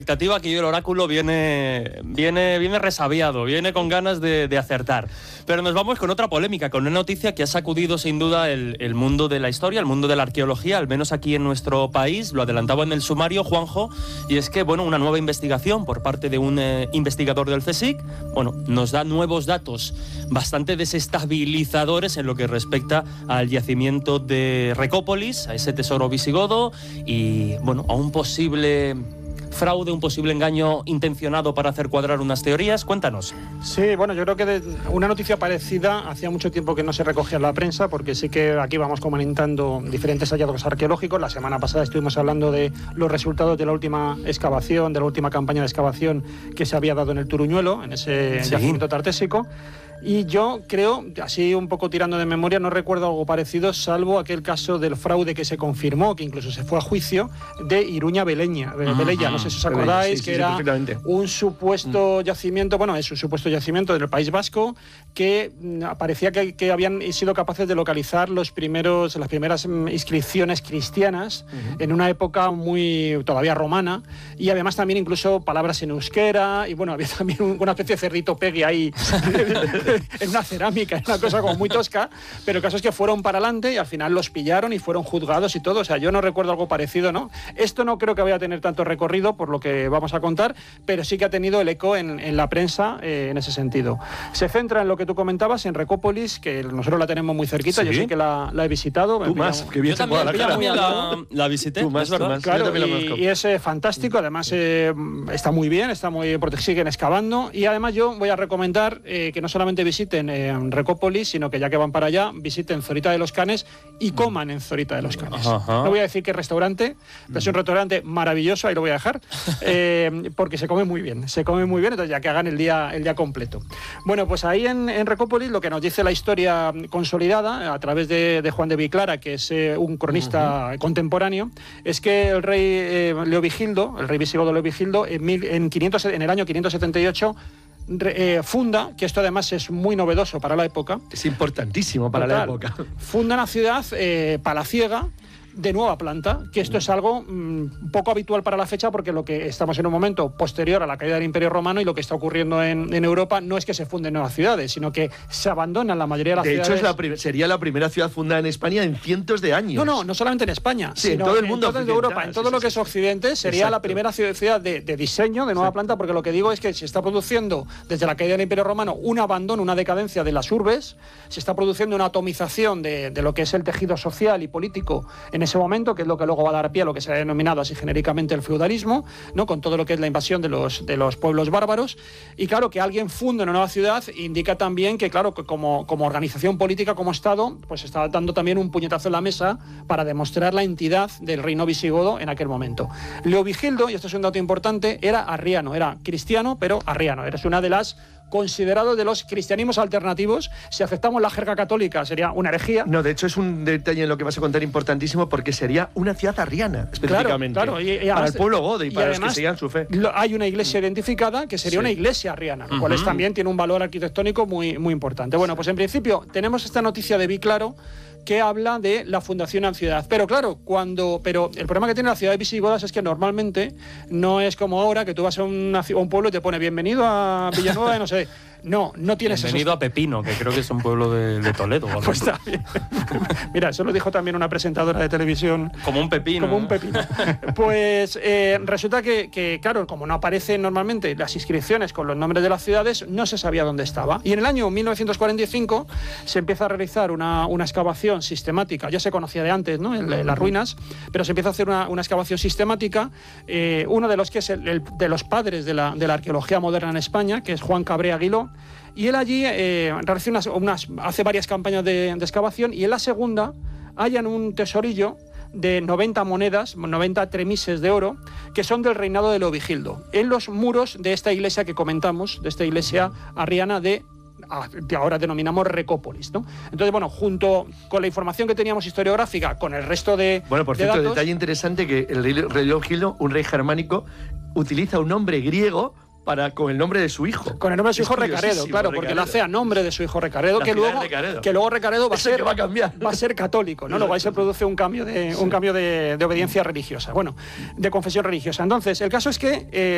Expectativa que el oráculo viene resabiado, viene con ganas de acertar. Pero nos vamos con otra polémica, con una noticia que ha sacudido sin duda el mundo de la historia, el mundo de la arqueología, al menos aquí en nuestro país. Lo adelantaba en el sumario Juanjo, y es que una nueva investigación por parte de un investigador del CSIC, nos da nuevos datos bastante desestabilizadores en lo que respecta al yacimiento de Recópolis, a ese tesoro visigodo y a un posible fraude, un posible engaño intencionado para hacer cuadrar unas teorías. Cuéntanos. Sí, yo creo que una noticia parecida hacía mucho tiempo que no se recogía en la prensa, porque sí que aquí vamos comentando diferentes hallazgos arqueológicos. La semana pasada estuvimos hablando de los resultados de la última excavación, de la última campaña de excavación que se había dado en el Turuñuelo, en ese yacimiento tartésico. Y yo creo, así un poco tirando de memoria, no recuerdo algo parecido, salvo aquel caso del fraude que se confirmó, que incluso se fue a juicio, de Iruña Velella. No sé si os acordáis, que era un supuesto yacimiento, es un supuesto yacimiento del País Vasco, que parecía que habían sido capaces de localizar las primeras inscripciones cristianas en una época muy todavía romana, y además también incluso palabras en euskera, y había también una especie de cerdito pegue ahí en una cerámica, en una cosa como muy tosca, pero el caso es que fueron para adelante y al final los pillaron y fueron juzgados y todo. O sea, yo no recuerdo algo parecido, ¿no? Esto no creo que vaya a tener tanto recorrido por lo que vamos a contar, pero sí que ha tenido el eco en la prensa en ese sentido. Se centra en lo que tú comentabas, en Recópolis, que nosotros la tenemos muy cerquita. ¿Sí? Yo sí que la he visitado. Tú más, que bien se puede la cara. La visité. Tú más, claro, y es fantástico, además está muy bien, está muy protegido, siguen excavando, y además yo voy a recomendar que no solamente visiten Recópolis, sino que ya que van para allá, visiten Zorita de los Canes y coman en Zorita de los Canes. No voy a decir qué restaurante, pero es un restaurante maravilloso, ahí lo voy a dejar, porque se come muy bien, entonces ya que hagan el día completo. Pues ahí en Recópolis lo que nos dice la historia consolidada a través de Juan de Viclara, que es un cronista contemporáneo, es que el rey Leovigildo, el rey visigodo Leovigildo, en el año 578 funda, que esto además es muy novedoso para la época. Es importantísimo para la época. Funda una ciudad palaciega de nueva planta, que esto es algo poco habitual para la fecha, porque lo que estamos en un momento posterior a la caída del Imperio Romano, y lo que está ocurriendo en Europa no es que se funden nuevas ciudades, sino que se abandonan la mayoría de las ciudades. De hecho, sería la primera ciudad fundada en España en cientos de años. No solamente en España, sino en todo el mundo, en toda Europa, en todo lo que es Occidente, sería la primera ciudad de diseño de nueva planta, porque lo que digo es que se está produciendo desde la caída del Imperio Romano un abandono, una decadencia de las urbes, se está produciendo una atomización de lo que es el tejido social y político en ese momento, que es lo que luego va a dar pie a lo que se ha denominado así genéricamente el feudalismo, ¿no? Con todo lo que es la invasión de los pueblos bárbaros. Y claro, que alguien funde una nueva ciudad indica también que, claro, que como organización política, como Estado, pues está dando también un puñetazo en la mesa para demostrar la entidad del reino visigodo en aquel momento. Leovigildo, y esto es un dato importante, era arriano, era cristiano, pero arriano. Eres una de las considerado de los cristianismos alternativos. Si aceptamos la jerga católica sería una herejía. No, de hecho es un detalle en lo que vas a contar importantísimo, porque sería una ciudad arriana, específicamente. Claro, y para el pueblo godo y para los que sigan su fe. Hay una iglesia identificada que sería una iglesia arriana, lo cual también tiene un valor arquitectónico muy, muy importante. Pues en principio tenemos esta noticia de Viclaro, que habla de la fundación en ciudad. Pero claro, pero el problema que tiene la ciudad de visigodas es que normalmente no es como ahora, que tú vas a un pueblo y te pone bienvenido a Villanueva de no sé. No tienes bienvenido a Pepino, que creo que es un pueblo de Toledo. Pues está bien. Mira, eso lo dijo también una presentadora de televisión. Como un pepino. Pues resulta que, claro, como no aparecen normalmente las inscripciones con los nombres de las ciudades, no se sabía dónde estaba. Y en el año 1945 se empieza a realizar una excavación sistemática. Ya se conocía de antes, ¿no? En las ruinas, pero se empieza a hacer una excavación sistemática. Uno de los que es de los padres de la arqueología moderna en España, que es Juan Cabré Aguiló. Y él allí hace varias campañas de excavación, y en la segunda hallan un tesorillo de 90 monedas, 90 tremises de oro, que son del reinado de Leovigildo, en los muros de esta iglesia que comentamos, de esta iglesia arriana que ahora denominamos Recópolis, ¿no? Entonces, junto con la información que teníamos historiográfica, con el resto de por cierto, datos, detalle interesante, que el rey Leovigildo, un rey germánico, utiliza un nombre griego con el nombre de su hijo. Con el nombre de su hijo Recaredo, claro, porque lo hace a nombre de su hijo Recaredo, que luego Recaredo va a ser católico, ¿no? Luego ahí se produce un cambio de obediencia religiosa, de confesión religiosa. Entonces, el caso es que